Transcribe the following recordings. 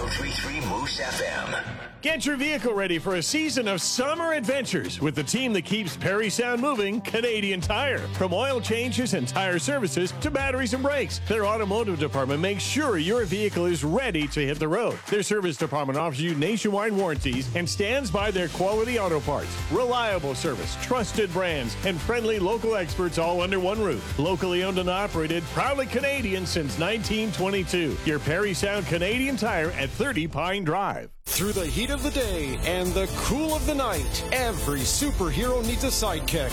1033 Moose FM. Get your vehicle ready for a season of summer adventures with the team that keeps Perry Sound moving, Canadian Tire. From oil changes and tire services to batteries and brakes, their automotive department makes sure your vehicle is ready to hit the road. Their service department offers you nationwide warranties and stands by their quality auto parts. Reliable service, trusted brands, and friendly local experts all under one roof. Locally owned and operated, proudly Canadian since 1922. Your Perry Sound Canadian Tire at 30 Pine Drive. Through the heat of the day and the cool of the night, every superhero needs a sidekick.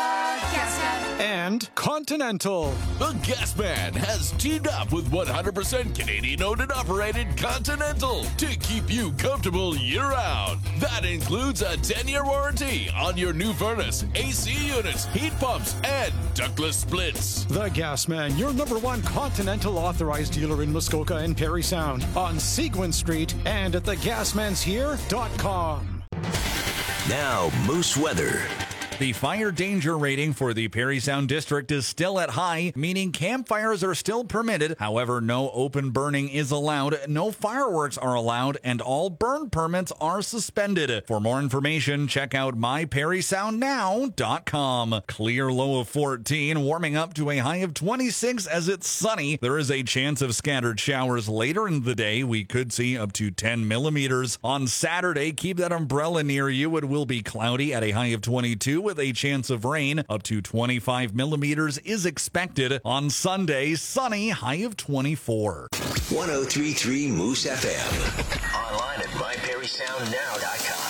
And Continental. The Gas Man has teamed up with 100% Canadian owned and operated Continental to keep you comfortable year-round. That includes a 10-year warranty on your new furnace, AC units, heat pumps, and ductless splits. The Gas Man, your #1 Continental authorized dealer in Muskoka and Perry Sound, on Seguin Street and at thegasmanshere.com. Now, Moose weather. The fire danger rating for the Perry Sound District is still at high, meaning campfires are still permitted. However, no open burning is allowed, no fireworks are allowed, and all burn permits are suspended. For more information, check out myperrysoundnow.com. Clear low of 14, warming up to a high of 26 as it's sunny. There is a chance of scattered showers later in the day. We could see up to 10 millimeters. On Saturday, keep that umbrella near you. It will be cloudy at a high of 22 with a chance of rain. Up to 25 millimeters is expected. On Sunday, sunny, high of 24. 1033 Moose FM. Online at myperrysoundnow.com.